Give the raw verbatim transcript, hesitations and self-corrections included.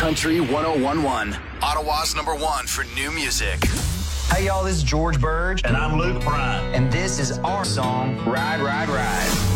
Country one oh one point one, Ottawa's number one for new music. Hey y'all, this is George Burge. And I'm Luke Bryan. And this is our song, Ride, Ride, Ride.